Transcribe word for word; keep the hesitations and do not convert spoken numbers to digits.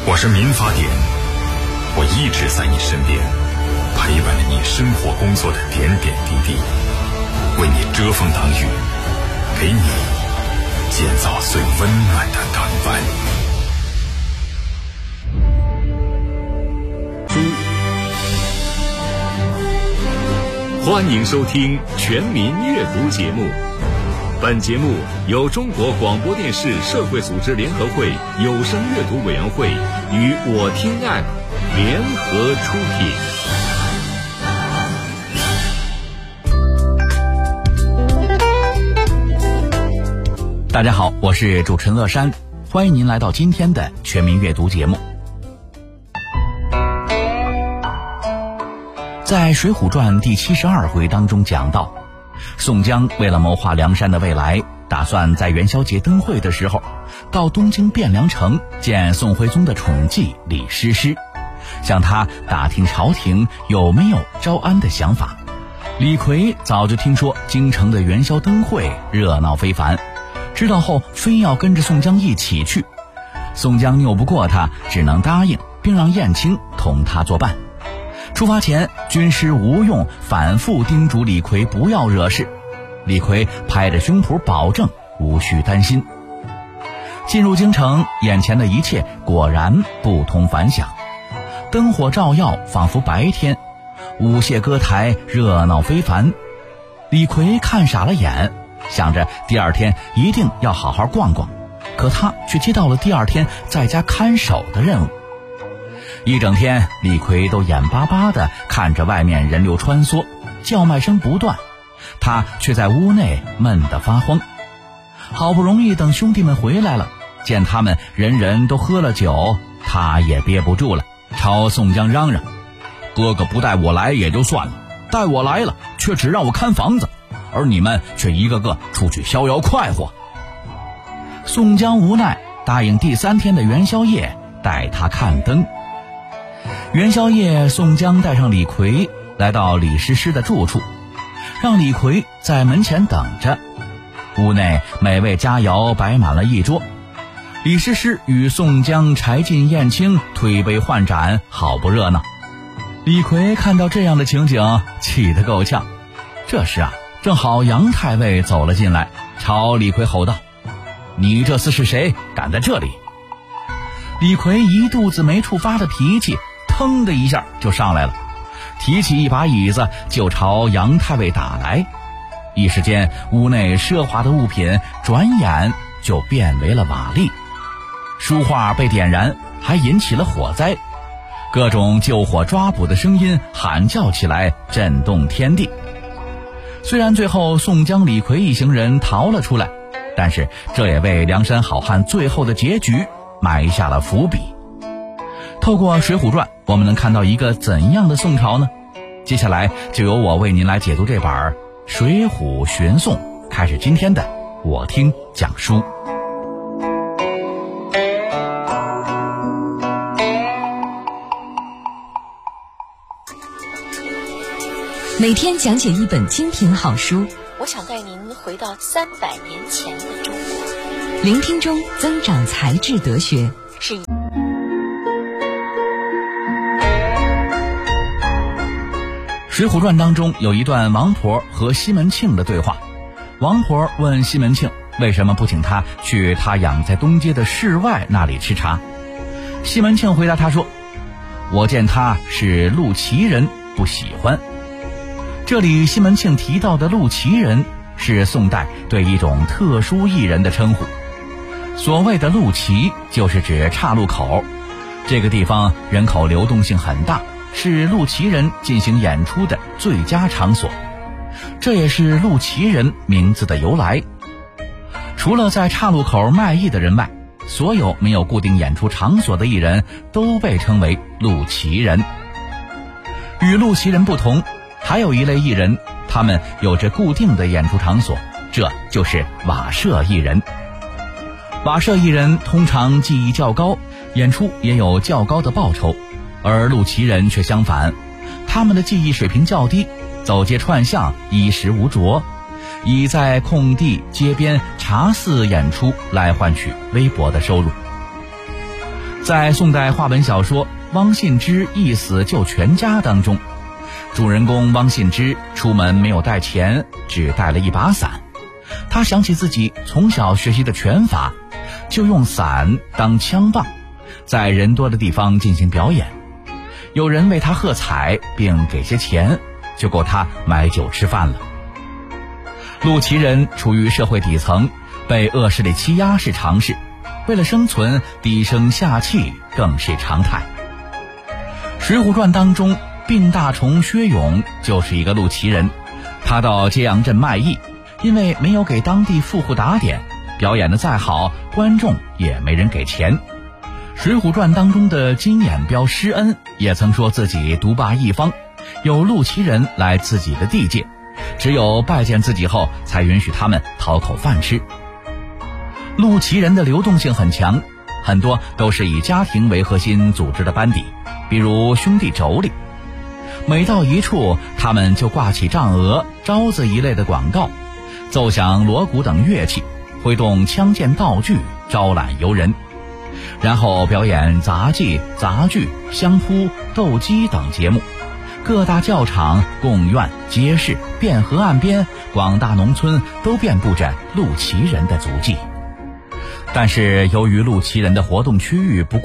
我是民法典，我一直在你身边，陪伴着你生活工作的点点滴滴，为你遮风挡雨，给你建造最温暖的港湾。 欢迎收听全民阅读节目。本节目由中国广播电视社会组织联合会有声阅读委员会与我听 App 联合出品。大家好，我是主持人乐山，欢迎您来到今天的全民阅读节目。在《水浒传》第七十二回当中讲到，宋江为了谋划梁山的未来，打算在元宵节灯会的时候到东京汴梁城见宋徽宗的宠妓李师师，向他打听朝廷有没有招安的想法。李逵早就听说京城的元宵灯会热闹非凡，知道后非要跟着宋江一起去。宋江拗不过他，只能答应，并让燕青同他作伴。出发前，军师吴用反复叮嘱李逵不要惹事，李逵拍着胸脯保证无需担心。进入京城，眼前的一切果然不同凡响，灯火照耀，仿佛白天，舞榭歌台，热闹非凡。李逵看傻了眼，想着第二天一定要好好逛逛，可他却接到了第二天在家看守的任务。一整天，李逵都眼巴巴地看着外面人流穿梭，叫卖声不断，他却在屋内闷得发慌。好不容易等兄弟们回来了，见他们人人都喝了酒，他也憋不住了，朝宋江嚷嚷：哥哥不带我来也就算了，带我来了却只让我看房子，而你们却一个个出去逍遥快活。宋江无奈，答应第三天的元宵夜带他看灯。元宵夜，宋江带上李逵来到李师师的住处，让李逵在门前等着。屋内美味佳肴摆满了一桌，李师师与宋江、柴进、燕青推杯换盏，好不热闹。李逵看到这样的情景，气得够呛。这时啊，正好杨太尉走了进来，朝李逵吼道：你这厮是谁，敢在这里？李逵一肚子没处发的脾气，腾的一下就上来了，提起一把椅子就朝杨太尉打来。一时间，屋内奢华的物品转眼就变为了瓦砾，书画被点燃，还引起了火灾，各种救火抓捕的声音喊叫起来，震动天地。虽然最后宋江、李逵一行人逃了出来，但是这也为梁山好汉最后的结局埋下了伏笔。透过《水浒传》，我们能看到一个怎样的宋朝呢？接下来就由我为您来解读这本《水浒寻宋》，开始今天的我听讲书。 每天讲解一本精品好书， 我想带您回到三百年前的中国， 聆听中增长才智德学。 是 《水浒传》当中有一段王婆和西门庆的对话。王婆问西门庆为什么不请他去他养在东街的室外那里吃茶。西门庆回答他说：我见他是陆奇人，不喜欢。这里西门庆提到的陆奇人是宋代对一种特殊艺人的称呼。所谓的陆奇就是指岔路口，这个地方人口流动性很大，是陆奇人进行演出的最佳场所，这也是陆奇人名字的由来。除了在岔路口卖艺的人外，所有没有固定演出场所的艺人都被称为陆奇人。与陆奇人不同，还有一类艺人，他们有着固定的演出场所，这就是瓦舍艺人。瓦舍艺人通常技艺较高，演出也有较高的报酬，而陆奇人却相反，他们的技艺水平较低，走街串巷，衣食无着，以在空地、街边、茶肆演出来换取微薄的收入。 在宋代话本小说《汪信之一死救全家》当中，主人公汪信之出门没有带钱，只带了一把伞。他想起自己从小学习的拳法，就用伞当枪棒，在人多的地方进行表演。有人为他喝彩并给些钱，就够他买酒吃饭了。陆奇人处于社会底层，被恶势力欺压是常事，为了生存低声下气更是常态。水浒传当中，病大虫薛勇就是一个陆奇人。他到揭阳镇卖艺，因为没有给当地富户打点，表演得再好，观众也没人给钱。水浒传当中的金眼彪施恩也曾说自己独霸一方，有陆奇人来自己的地界，只有拜见自己后才允许他们讨口饭吃。陆奇人的流动性很强，很多都是以家庭为核心组织的班底，比如兄弟妯娌。每到一处，他们就挂起帐额、招子一类的广告，奏响锣鼓等乐器，挥动枪剑道具，招揽游人，然后表演杂技、杂剧、相扑、斗鸡等节目。各大教场、贡院、街市、汴河岸边，广大农村都遍布着陆奇人的足迹。但是由于陆奇人的活动区域不